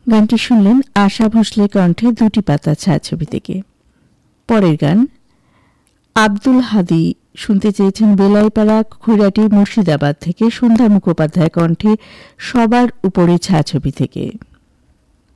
গানটি শুনলেন আশা ভোসলের কণ্ঠে দুটি পাতা ছায়াছবি থেকে। পরের গান আব্দুল হাদী শুনতে চেয়েছেন বেলাইপাড়া খৈরাটি মুর্শিদাবাদ থেকে, সন্ধ্যা মুখোপাধ্যায় কণ্ঠে সবার উপরে ছায়াছবি থেকে।